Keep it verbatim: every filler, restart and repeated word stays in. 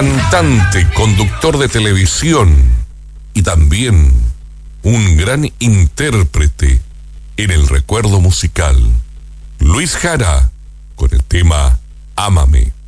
Cantante, conductor de televisión y también un gran intérprete en el recuerdo musical. Luis Jara con el tema Ámame.